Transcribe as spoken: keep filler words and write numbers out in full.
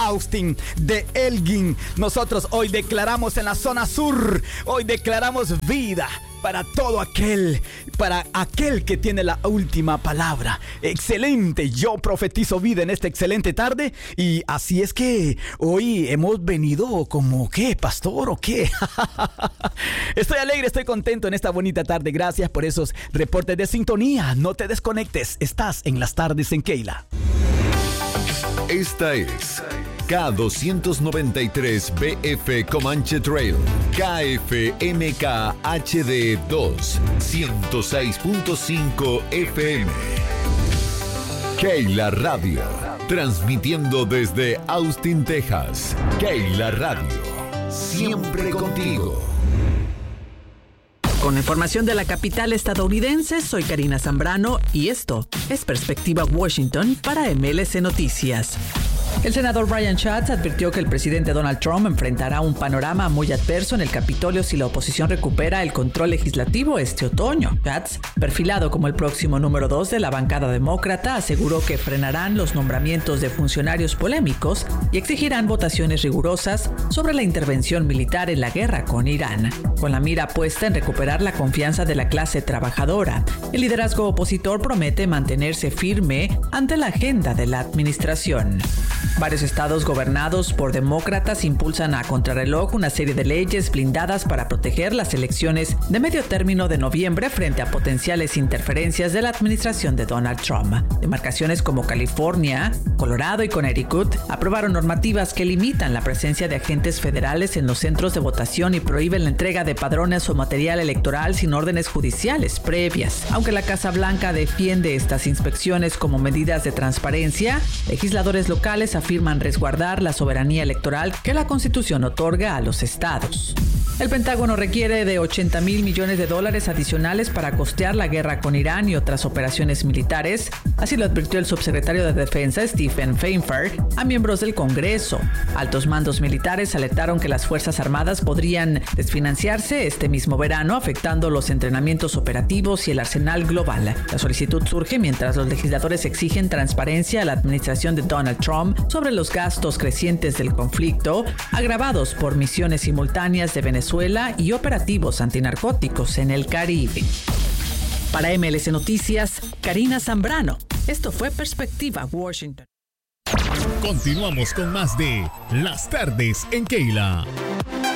Austin, de Elgin. Nosotros hoy declaramos en la zona sur, hoy declaramos vida para todo aquel, para aquel que tiene la última palabra. Excelente, yo profetizo vida en esta excelente tarde. Y así es que hoy hemos venido como, ¿qué, pastor o qué? Estoy alegre, estoy contento en esta bonita tarde. Gracias por esos reportes de sintonía. No te desconectes, estás en las tardes en Keila. Esta es K doscientos noventa y tres B F Comanche Trail, K F M K H D dos, ciento seis punto cinco F M. Keila Radio, transmitiendo desde Austin, Texas. Keila Radio, siempre contigo. Con información de la capital estadounidense, soy Karina Zambrano y esto es Perspectiva Washington para M L C Noticias. El senador Brian Schatz advirtió que el presidente Donald Trump enfrentará un panorama muy adverso en el Capitolio si la oposición recupera el control legislativo este otoño. Schatz, perfilado como el próximo número dos de la bancada demócrata, aseguró que frenarán los nombramientos de funcionarios polémicos y exigirán votaciones rigurosas sobre la intervención militar en la guerra con Irán. Con la mira puesta en recuperar la confianza de la clase trabajadora, el liderazgo opositor promete mantenerse firme ante la agenda de la administración. Varios estados gobernados por demócratas impulsan a contrarreloj una serie de leyes blindadas para proteger las elecciones de medio término de noviembre frente a potenciales interferencias de la administración de Donald Trump. Demarcaciones como California, Colorado y Connecticut aprobaron normativas que limitan la presencia de agentes federales en los centros de votación y prohíben la entrega de padrones o material electoral sin órdenes judiciales previas. Aunque la Casa Blanca defiende estas inspecciones como medidas de transparencia, legisladores locales afirman resguardar la soberanía electoral que la Constitución otorga a los estados. El Pentágono requiere de ochenta mil millones de dólares adicionales para costear la guerra con Irán y otras operaciones militares, así lo advirtió el subsecretario de Defensa Stephen Feinfeld a miembros del Congreso. Altos mandos militares alertaron que las Fuerzas Armadas podrían desfinanciarse este mismo verano, afectando los entrenamientos operativos y el arsenal global. La solicitud surge mientras los legisladores exigen transparencia a la administración de Donald Trump sobre los gastos crecientes del conflicto, agravados por misiones simultáneas de Venezuela y operativos antinarcóticos en el Caribe. Para M L C Noticias, Karina Zambrano. Esto fue Perspectiva Washington. Continuamos con más de Las Tardes en Keila.